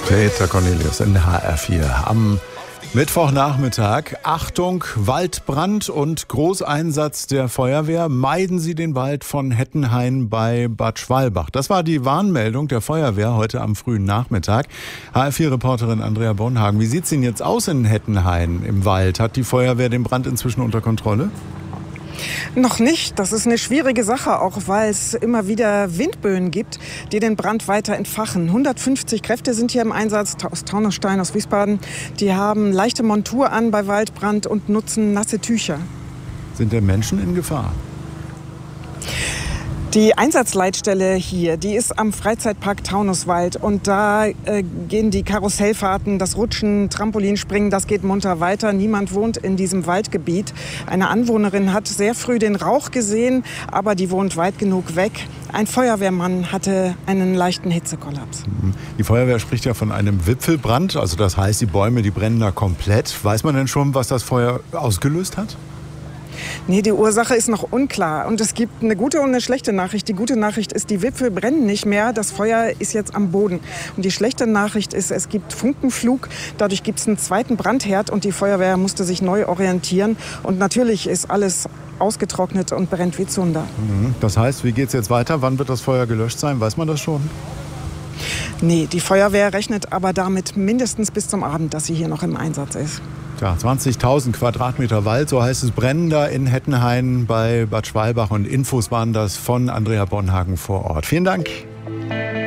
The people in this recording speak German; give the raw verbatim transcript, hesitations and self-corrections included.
Peter Cornelius in H R vier. Am Mittwochnachmittag. Achtung, Waldbrand und Großeinsatz der Feuerwehr. Meiden Sie den Wald von Hettenhain bei Bad Schwalbach. Das war die Warnmeldung der Feuerwehr heute am frühen Nachmittag. H R vier-Reporterin Andrea Bonhagen. Wie sieht es denn jetzt aus in Hettenhain im Wald? Hat die Feuerwehr den Brand inzwischen unter Kontrolle? Noch nicht. Das ist eine schwierige Sache, auch weil es immer wieder Windböen gibt, die den Brand weiter entfachen. hundertfünfzig Kräfte sind hier im Einsatz aus Taunusstein, aus Wiesbaden. Die haben leichte Montur an bei Waldbrand und nutzen nasse Tücher. Sind denn Menschen in Gefahr? Die Einsatzleitstelle hier, die ist am Freizeitpark Taunuswald und da äh, gehen die Karussellfahrten, das Rutschen, Trampolinspringen, das geht munter weiter. Niemand wohnt in diesem Waldgebiet. Eine Anwohnerin hat sehr früh den Rauch gesehen, aber die wohnt weit genug weg. Ein Feuerwehrmann hatte einen leichten Hitzekollaps. Die Feuerwehr spricht ja von einem Wipfelbrand, also das heißt, die Bäume, die brennen da komplett. Weiß man denn schon, was das Feuer ausgelöst hat? Nee, die Ursache ist noch unklar. Und es gibt eine gute und eine schlechte Nachricht. Die gute Nachricht ist, die Wipfel brennen nicht mehr. Das Feuer ist jetzt am Boden. Und die schlechte Nachricht ist, es gibt Funkenflug. Dadurch gibt es einen zweiten Brandherd und die Feuerwehr musste sich neu orientieren. Und natürlich ist alles ausgetrocknet und brennt wie Zunder. Das heißt, wie geht es jetzt weiter? Wann wird das Feuer gelöscht sein? Weiß man das schon? Nee, die Feuerwehr rechnet aber damit mindestens bis zum Abend, dass sie hier noch im Einsatz ist. Ja, zwanzigtausend Quadratmeter Wald, so heißt es, brennen da in Hettenhain bei Bad Schwalbach. Und Infos waren das von Andrea Bonhagen vor Ort. Vielen Dank.